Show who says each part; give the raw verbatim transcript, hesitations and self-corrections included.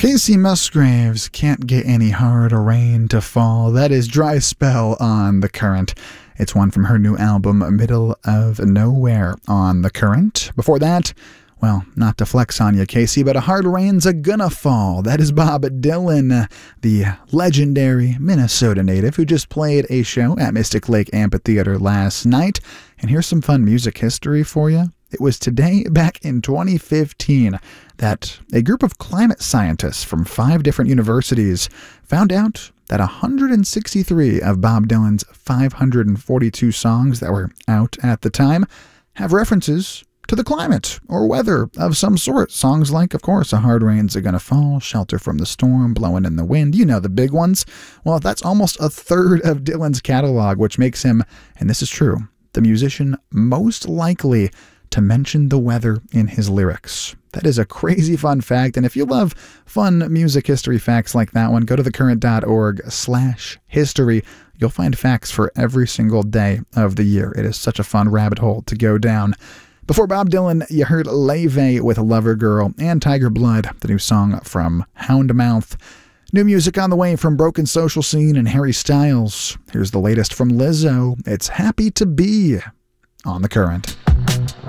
Speaker 1: Kacey Musgraves, Can't Get Any Harder Rain to Fall. That is Dry Spell on The Current. It's one from her new album, Middle of Nowhere, on The Current. Before that, well, not to flex on you, Casey, but A Hard Rain's a Gonna Fall. That is Bob Dylan, the legendary Minnesota native who just played a show at Mystic Lake Amphitheater last night. And here's some fun music history for you. It was today, back in twenty fifteen, that a group of climate scientists from five different universities found out that one hundred sixty-three of Bob Dylan's five hundred forty-two songs that were out at the time have references to the climate or weather of some sort. Songs like, of course, A Hard Rain's a Gonna Fall, Shelter from the Storm, Blowin' in the Wind, you know, the big ones. Well, that's almost a third of Dylan's catalog, which makes him, and this is true, the musician most likely to mention the weather in his lyrics. That is a crazy fun fact, and if you love fun music history facts like that one, go to thecurrent.org slash history. You'll find facts for every single day of the year. It is such a fun rabbit hole to go down. Before Bob Dylan, you heard Leve with Lover Girl and Tiger Blood, the new song from Houndmouth. New music on the way from Broken Social Scene and Harry Styles. Here's the latest from Lizzo. It's Happy to Be on The Current.